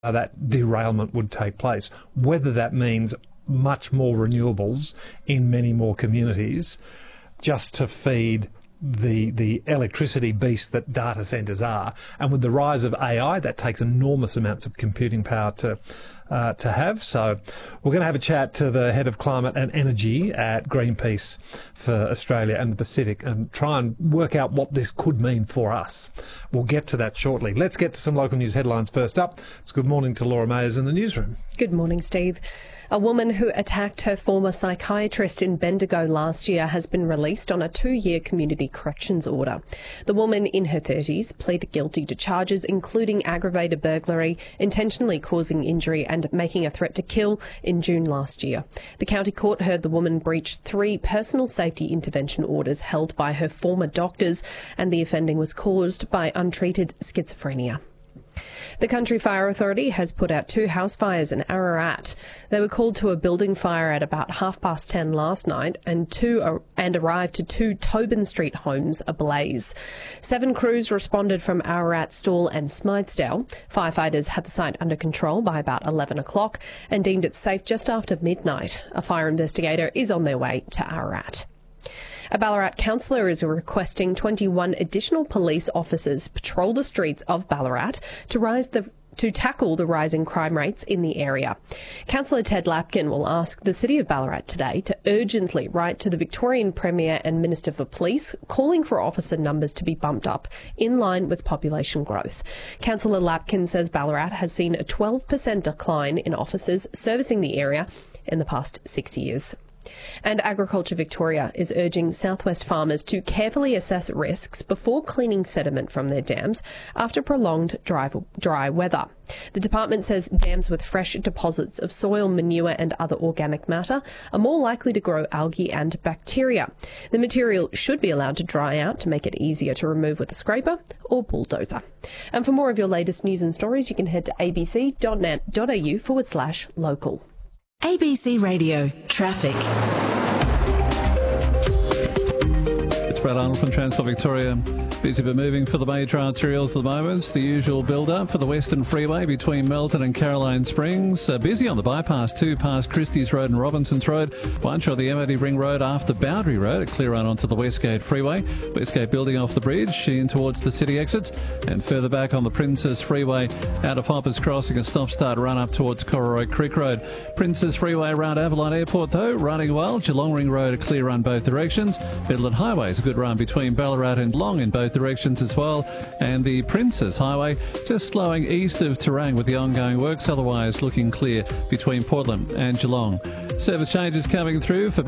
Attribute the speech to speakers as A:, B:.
A: that derailment would take place. Whether that means much more renewables in many more communities just to feed the electricity beast that data centres are. And with the rise of AI, that takes enormous amounts of computing power to have. So we're going to have a chat to the head of climate and energy at Greenpeace for Australia and the Pacific and try and work out what this could mean for us. We'll get to that shortly. Let's get to some local news headlines first up. It's good morning to Laura Mayers in the newsroom.
B: Good morning, Steve. A woman who attacked her former psychiatrist in Bendigo last year has been released on a 2-year community corrections order. The woman in her 30s pleaded guilty to charges including aggravated burglary, intentionally causing injury and making a threat to kill in June last year. The county court heard the woman breached 3 personal safety intervention orders held by her former doctors, and the offending was caused by untreated schizophrenia. The Country Fire Authority has put out 2 house fires in Ararat. They were called to a building fire at about 10:30 last night and arrived to 2 Tobin Street homes ablaze. 7 crews responded from Ararat, Stawell and Smythesdale. Firefighters had the site under control by about 11 o'clock and deemed it safe just after midnight. A fire investigator is on their way to Ararat. A Ballarat councillor is requesting 21 additional police officers patrol the streets of Ballarat to tackle the rising crime rates in the area. Councillor Ted Lapkin will ask the City of Ballarat today to urgently write to the Victorian Premier and Minister for Police, calling for officer numbers to be bumped up in line with population growth. Councillor Lapkin says Ballarat has seen a 12% decline in officers servicing the area in the past 6 years. And Agriculture Victoria is urging southwest farmers to carefully assess risks before cleaning sediment from their dams after prolonged dry weather. The department says dams with fresh deposits of soil, manure and other organic matter are more likely to grow algae and bacteria. The material should be allowed to dry out to make it easier to remove with a scraper or bulldozer. And for more of your latest news and stories, you can head to abc.net.au/local.
C: ABC Radio Traffic.
D: It's Brad Arnold from Transport Victoria. Busy but moving for the major arterials at the moment. The usual build-up for the Western Freeway between Melton and Caroline Springs. Busy on the bypass too, past Christie's Road and Robinson's Road. Once on the MOD Ring Road after Boundary Road. A clear run onto the Westgate Freeway. Westgate building off the bridge in towards the city exits. And further back on the Princess Freeway out of Hoppers Crossing, a stop-start run up towards Cororoy Creek Road. Princess Freeway around Avalon Airport though, running well. Geelong Ring Road a clear run both directions. Midland Highway is a good run between Ballarat and Long in both directions as well, and the Princess Highway just slowing east of Terang with the ongoing works, otherwise looking clear between Portland and Geelong. Service changes coming through for